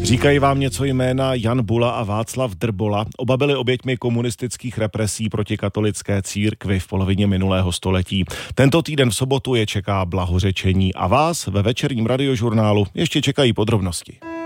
Říkají vám něco jména Jan Bula a Václav Drbola. Oba byli oběťmi komunistických represí proti katolické církvi v polovině minulého století. Tento týden v sobotu je čeká blahořečení a vás ve večerním radiožurnálu ještě čekají podrobnosti.